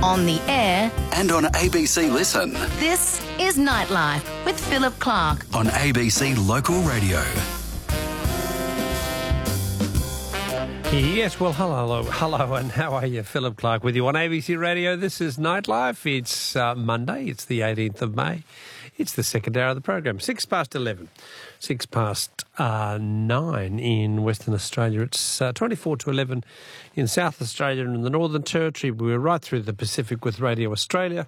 on the air, and on ABC Listen. this is Nightlife with Philip Clark. On ABC Local Radio. Yes, well, hello, and how are you? Philip Clark with you on ABC Radio. This is Nightlife. It's Monday. It's the 18th of May. It's the second hour of the program. 6 past 11. 6 past 9 in Western Australia. It's 24 to 11 in South Australia and in the Northern Territory. We're right through the Pacific with Radio Australia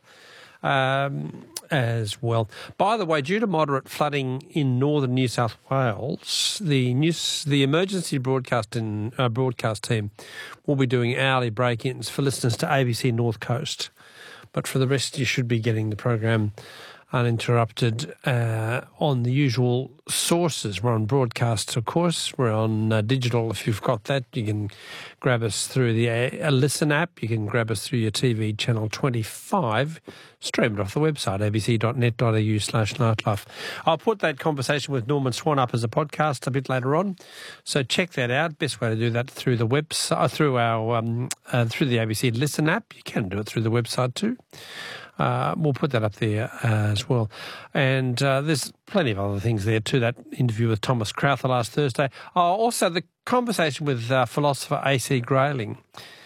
as well. By the way, due to moderate flooding in northern New South Wales, the emergency broadcast team will be doing hourly break-ins for listeners to ABC North Coast. But for the rest, you should be getting the program uninterrupted on the usual sources. We're on broadcasts, of course. We're on digital. If you've got that, you can grab us through the Listen app. You can grab us through your TV channel 25. Stream it off the website, abc.net.au/nightlife. I'll put that conversation with Norman Swan up as a podcast a bit later on. So check that out. Best way to do that through the website, through the ABC Listen app. You can do it through the website too. We'll put that up there as well. And there's plenty of other things there too. That interview with Thomas Crowther last Thursday. Also, the conversation with philosopher A.C. Grayling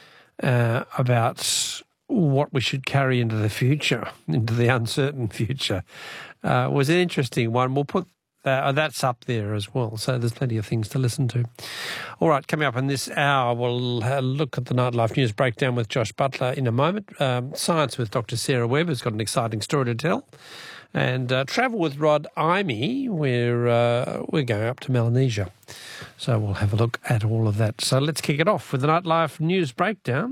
about what we should carry into the future, into the uncertain future, was an interesting one. We'll put that's up there as well. So there's plenty of things to listen to. All right, coming up in this hour, we'll look at the Nightlife News Breakdown with Josh Butler in a moment. Science with Dr. Sarah Webb has got an exciting story to tell. And travel with Rod Imey, we're going up to Melanesia. So we'll have a look at all of that. So let's kick it off with the Nightlife News Breakdown.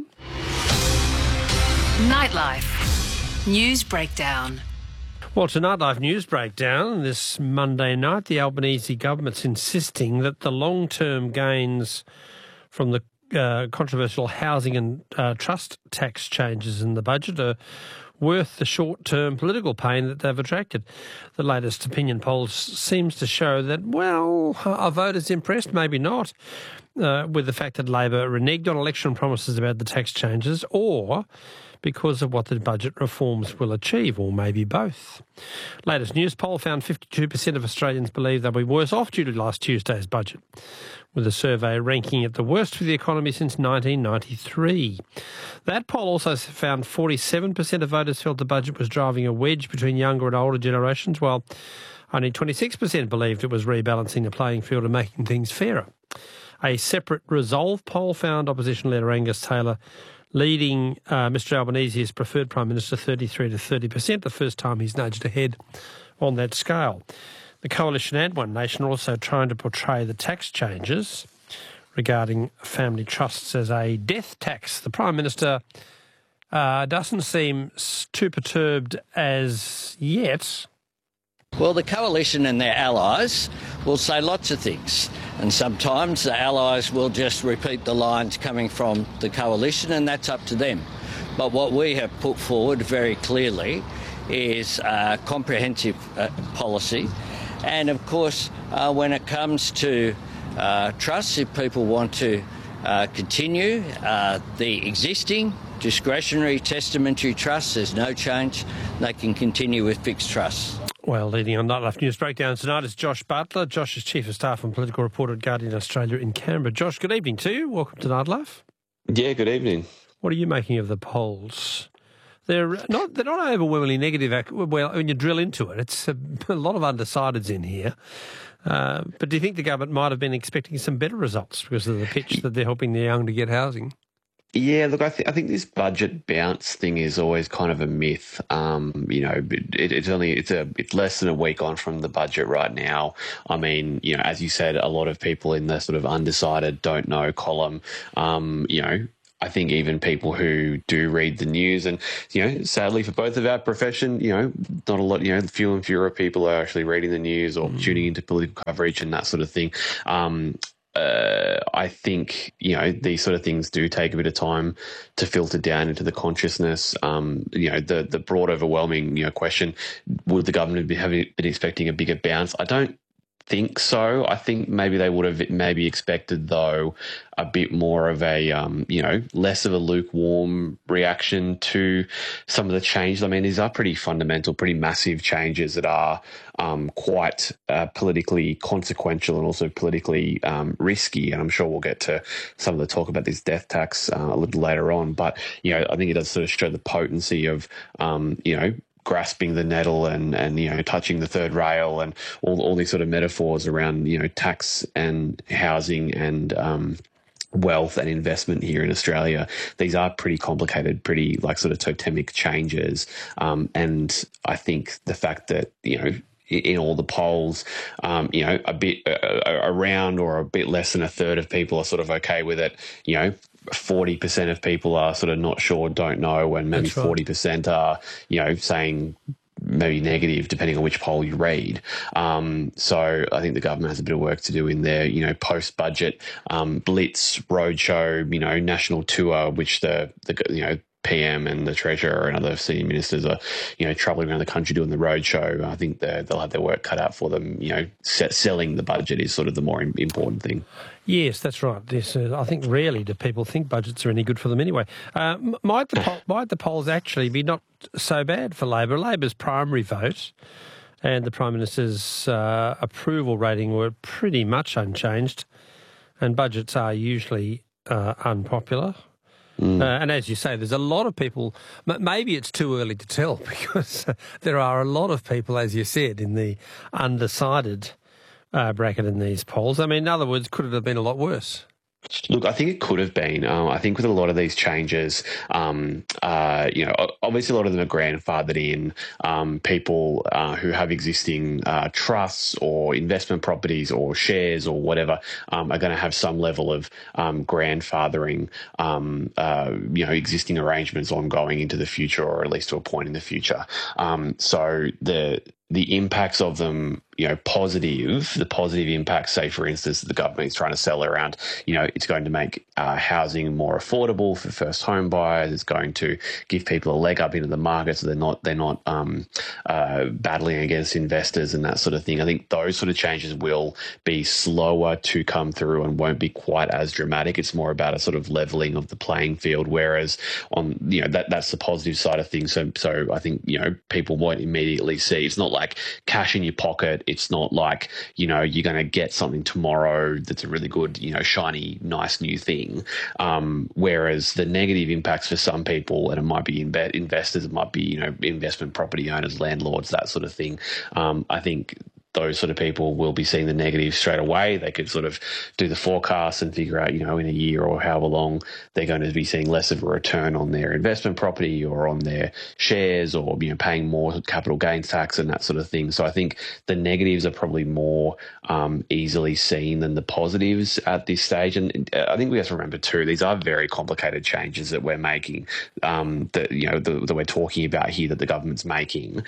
Nightlife News Breakdown. Well, to Nightlife News Breakdown this Monday night, the Albanese government's insisting that the long-term gains from the controversial housing and trust tax changes in the budget are worth the short-term political pain that they've attracted. The latest opinion polls seems to show that, well, are voters impressed? Maybe not, with the fact that Labor reneged on election promises about the tax changes, or because of what the budget reforms will achieve, or maybe both. Latest news poll found 52% of Australians believe they'll be worse off due to last Tuesday's budget, with the survey ranking it the worst for the economy since 1993. That poll also found 47% of voters felt the budget was driving a wedge between younger and older generations, while only 26% believed it was rebalancing the playing field and making things fairer. A separate Resolve poll found opposition leader Angus Taylor leading Mr Albanese as preferred Prime Minister 33 to 30%, the first time he's nudged ahead on that scale. The Coalition and One Nation are also trying to portray the tax changes regarding family trusts as a death tax. The Prime Minister doesn't seem too perturbed as yet. Well, the Coalition and their allies will say lots of things, and sometimes the allies will just repeat the lines coming from the Coalition, and that's up to them. But what we have put forward very clearly is a comprehensive policy, and of course when it comes to trusts, if people want to continue the existing discretionary testamentary trusts, there's no change. They can continue with fixed trusts. Well, leading on Nightlife News Breakdown tonight is Josh Butler. Josh is Chief of Staff and Political Reporter at Guardian Australia in Canberra. Josh, good evening to you. Welcome to Nightlife. Yeah, good evening. What are you making of the polls? They're not overwhelmingly negative. Well, when you drill into it, it's a lot of undecideds in here. But do you think the government might have been expecting some better results because of the pitch that they're helping the young to get housing? Yeah, look, I think this budget bounce thing is always kind of a myth. It's less than a week on from the budget right now. I mean, as you said, a lot of people in the sort of undecided, don't know column, I think even people who do read the news, and sadly for both of our profession, not a lot, fewer and fewer people are actually reading the news or tuning into political coverage and that sort of thing. I think, these sort of things do take a bit of time to filter down into the consciousness. The broad overwhelming, question, would the government been expecting a bigger bounce? I don't think so. I think maybe they would have maybe expected, though, a bit more of a, less of a lukewarm reaction to some of the changes. I mean, these are pretty fundamental, pretty massive changes that are quite politically consequential and also politically risky. And I'm sure we'll get to some of the talk about this death tax a little later on. But, I think it does sort of show the potency of, grasping the nettle and touching the third rail and all these sort of metaphors around, tax and housing and wealth and investment here in Australia. These are pretty complicated, pretty sort of totemic changes. And I think the fact that, in all the polls, a bit around or a bit less than a third of people are sort of okay with it. 40% of people are sort of not sure, don't know, and maybe 40% are, saying maybe negative, depending on which poll you read. So I think the government has a bit of work to do in their, post-budget blitz, roadshow, national tour, which the PM and the Treasurer and other senior ministers are, travelling around the country doing the roadshow. I think they'll have their work cut out for them. Selling the budget is sort of the more important thing. Yes, that's right. I think rarely do people think budgets are any good for them anyway. Might the polls actually be not so bad for Labor? Labor's primary vote and the Prime Minister's approval rating were pretty much unchanged, and budgets are usually unpopular. And as you say, there's a lot of people, maybe it's too early to tell because there are a lot of people, as you said, in the undecided bracket in these polls. I mean, in other words, could it have been a lot worse? Look, I think it could have been. I think with a lot of these changes, obviously a lot of them are grandfathered in. People who have existing trusts or investment properties or shares or whatever are going to have some level of grandfathering, existing arrangements ongoing into the future, or at least to a point in the future. So the impacts of them, the positive impacts, say, for instance, the government is trying to sell around, it's going to make housing more affordable for first home buyers. It's going to give people a leg up into the market so they're not battling against investors and that sort of thing. I think those sort of changes will be slower to come through and won't be quite as dramatic. It's more about a sort of leveling of the playing field, whereas on, that's the positive side of things. So I think, people won't immediately see. It's not like cash in your pocket. It's not like, you're going to get something tomorrow that's a really good, shiny, nice new thing. Whereas the negative impacts for some people, and it might be investors, it might be, investment property owners, landlords, that sort of thing. I think those sort of people will be seeing the negatives straight away. They could sort of do the forecast and figure out, in a year or however long, they're going to be seeing less of a return on their investment property or on their shares, or, paying more capital gains tax and that sort of thing. So I think the negatives are probably more easily seen than the positives at this stage. And I think we have to remember too, these are very complicated changes that we're making, that we're talking about here, that the government's making,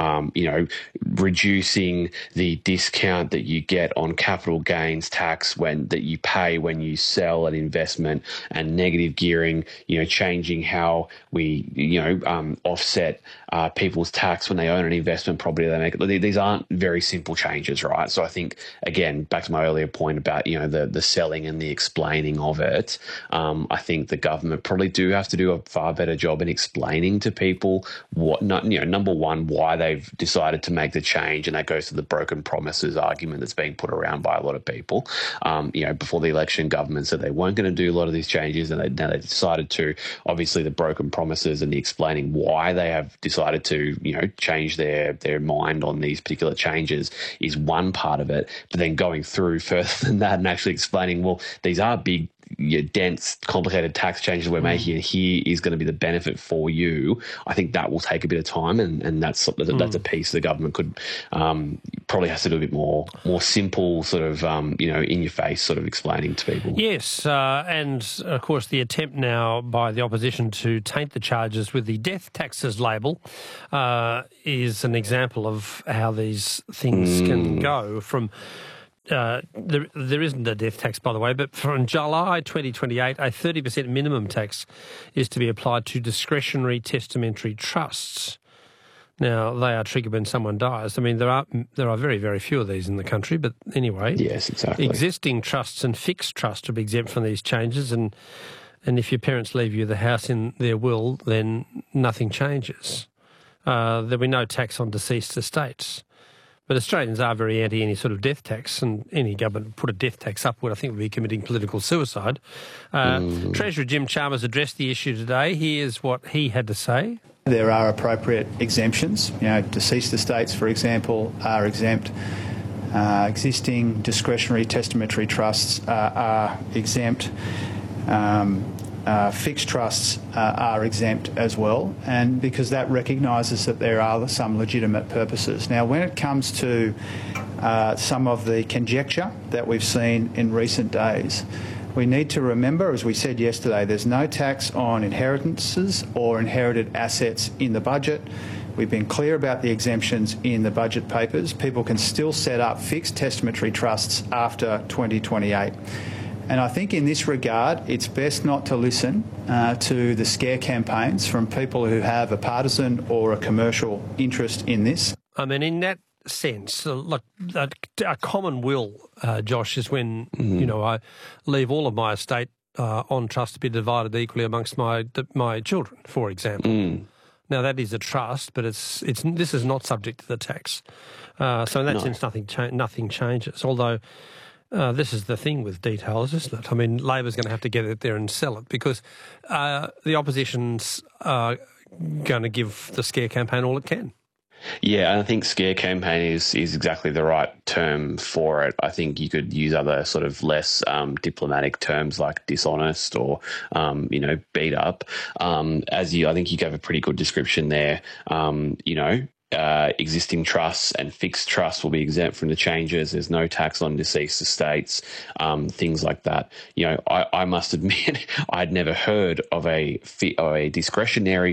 reducing the discount that you get on capital gains tax that you pay when you sell an investment, and negative gearing, changing how we, offset people's tax when they own an investment property they make. These aren't very simple changes, right? So I think, again, back to my earlier point about, the selling and the explaining of it, I think the government probably do have to do a far better job in explaining to people number one, why they've decided to make the change, and that goes to the broken promises argument that's being put around by a lot of people. Before the election, government said they weren't going to do a lot of these changes, and now they decided to. Obviously, the broken promises and the explaining why they have decided to, change their mind on these particular changes is one part of it. But then going through further than that and actually explaining, well, these are big, dense, complicated tax changes we're making, and here is going to be the benefit for you. I think that will take a bit of time, and that's a piece the government could probably has to do a bit more simple, sort of in your face sort of explaining to people. Yes, and of course the attempt now by the opposition to taint the charges with the death taxes label is an example of how these things can go from. There isn't a death tax, by the way, but from July 2028, a 30% minimum tax is to be applied to discretionary testamentary trusts. Now, they are triggered when someone dies. I mean, there are very, very few of these in the country, but anyway. Yes, exactly. Existing trusts and fixed trusts will be exempt from these changes, and if your parents leave you the house in their will, then nothing changes. There'll be no tax on deceased estates. But Australians are very anti any sort of death tax, and any government put a death tax upward, I think, would be committing political suicide. Treasurer Jim Chalmers addressed the issue today. Here's what he had to say. There are appropriate exemptions. Deceased estates, for example, are exempt. Existing discretionary testamentary trusts are exempt. Fixed trusts are exempt as well, and because that recognises that there are some legitimate purposes. Now, when it comes to some of the conjecture that we've seen in recent days, we need to remember, as we said yesterday, there's no tax on inheritances or inherited assets in the budget. We've been clear about the exemptions in the budget papers. People can still set up fixed testamentary trusts after 2028. And I think in this regard, it's best not to listen to the scare campaigns from people who have a partisan or a commercial interest in this. I mean, in that sense, look, a common will, Josh, is when, I leave all of my estate on trust to be divided equally amongst my children, for example. Now, that is a trust, but this is not subject to the tax. So in that sense, nothing changes, although... this is the thing with details, isn't it? I mean, Labor's going to have to get it there and sell it because the opposition's going to give the scare campaign all it can. Yeah, and I think scare campaign is exactly the right term for it. I think you could use other sort of less diplomatic terms like dishonest or, beat up. I think you gave a pretty good description there. Existing trusts and fixed trusts will be exempt from the changes. There's no tax on deceased estates, things like that. I must admit I'd never heard of a discretionary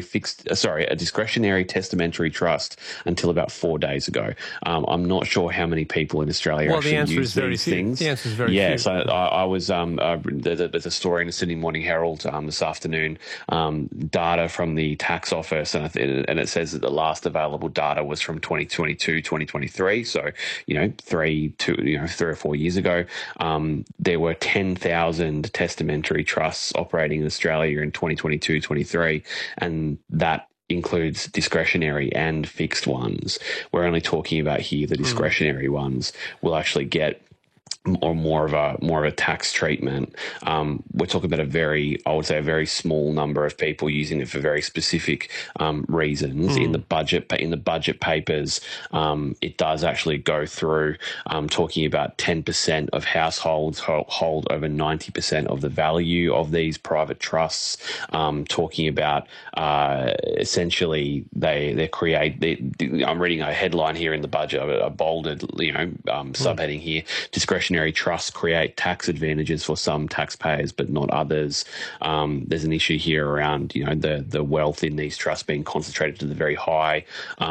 testamentary trust until about 4 days ago. I'm not sure how many people in Australia actually use these things. The answer is very few. Yes, I was. There's a story in the Sydney Morning Herald this afternoon. Data from the tax office, and it says that the last available data was from 2022, 2023. So, 3 or 4 years ago, there were 10,000 testamentary trusts operating in Australia in 2022, 23, and that includes discretionary and fixed ones. We're only talking about here the discretionary ones will actually get more of a tax treatment. We're talking about a very small number of people using it for very specific reasons. In the budget papers, it does actually go through talking about 10% of households hold over 90% of the value of these private trusts. Talking about essentially they create. I'm reading a headline here in the budget, a bolded subheading here: discretionary trusts create tax advantages for some taxpayers but not others. There's an issue here around the wealth in these trusts being concentrated to the very high,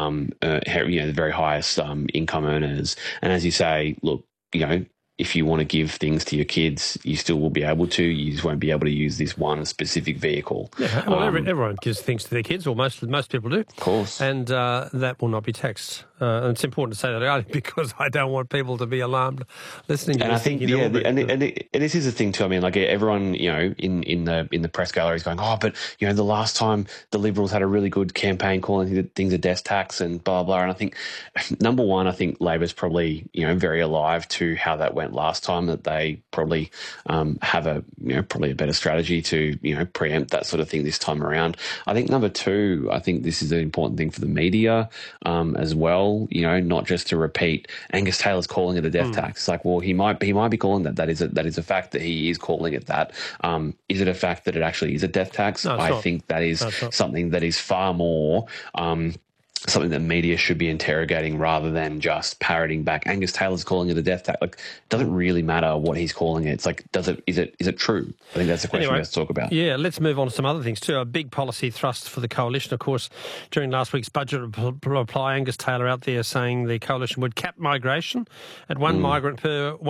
the very highest income earners. And as you say, look, if you want to give things to your kids, you still will be able to. You just won't be able to use this one specific vehicle. Yeah, well, everyone gives things to their kids, or most people do. Of course. And that will not be taxed. And it's important to say that early because I don't want people to be alarmed listening to this. And I think, and this is the thing too. I mean, like everyone, in the press gallery is going, but the last time the Liberals had a really good campaign calling things a death tax and blah blah. And I think, number one, I think Labor's probably very alive to how that went last time, that they probably have a better strategy to preempt that sort of thing this time around. I think number two, I think this is an important thing for the media as well. Not just to repeat Angus Taylor's calling it a death tax. It's like, well, he might be calling that. That is a fact that he is calling it that. Is it a fact that it actually is a death tax? No, I think that is something that is far more something that media should be interrogating rather than just parroting back. Angus Taylor's calling it a death tax. Like, it doesn't really matter what he's calling it. It's like, is it true? I think that's the question we have to talk about. Yeah, let's move on to some other things too. A big policy thrust for the coalition, of course, during last week's budget reply, Angus Taylor out there saying the coalition would cap migration at one migrant per